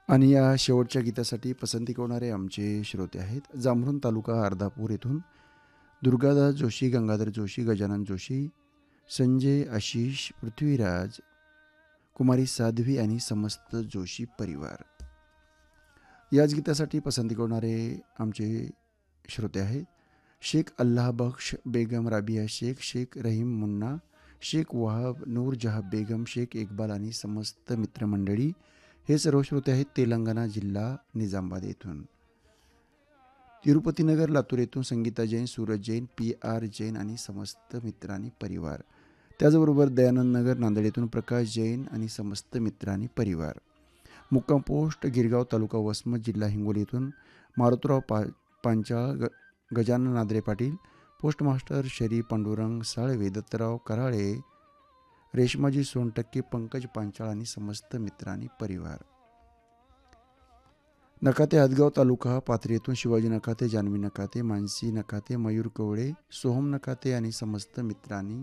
आणि या शेवटच्या गीतासाठी पसंती करणारे आमचे श्रोते आहेत जांभरुण तालुका अर्धापूर येथून दुर्गादास जोशी, गंगाधर जोशी, गजानन जोशी, संजय, आशिष, पृथ्वीराज, कुमारी साध्वी आणि समस्त जोशी परिवार. याच गीतासाठी पसंती करणारे आमचे श्रोते आहेत शेख अल्लाह बख्श, बेगम राबिया शेख, शेख रहीम मुन्ना, शेख वहाब, नूरजहाँ बेगम, शेख इक्बाल आणि समस्त मित्रमंडळी. हे सर्व श्रोते आहेत तेलंगणा जिल्हा निजामाबाद येथून. तिरुपतीनगर लातूर येथून संगीता जैन, सूरज जैन, PR जैन आणि समस्त मित्र आणि परिवार. त्याचबरोबर दयानंद नगर नांदेड येथून प्रकाश जैन आणि समस्त मित्र आणि परिवार. मुक्काम पोस्ट गिरगाव तालुका वसमत जिल्हा हिंगोली येथून मारुतराव पांचाळ, गजानन नादरे पाटील, पोस्ट मास्टर शरी पांडुरंग साळवे, दत्तराव कराळे, रेशमाजी सोनटक्के, पंकज पांचाळ आणि समस्त मित्र आणि परिवार. नकाते हदगाव तालुका पाथरी येथून शिवाजी नकाते, जान्हवी नकाते, मानसी नकाते, मयूर कवळे, सोहम नकाते आणि समस्त मित्र आणि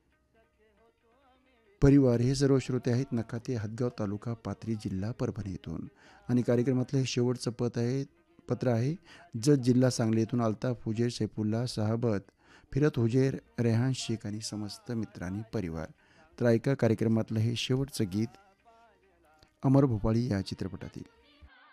परिवार. हे सर्व श्रोते आहेत नकाते हदगाव तालुका पाथरी जिल्हा परभणी येथून. आणि कार्यक्रमातलं हे शेवटचं पत्र आहे जत जिल्हा सांगली येथून अल्ताफ हुजेर, सैफुल्ला साहबत, फिरत हुजेर, रेहान शेख आणि समस्त मित्र आणि परिवार. तर ऐका कार्यक्रमातलं हे शेवटचं गीत अमर भोपाळी या चित्रपटातील.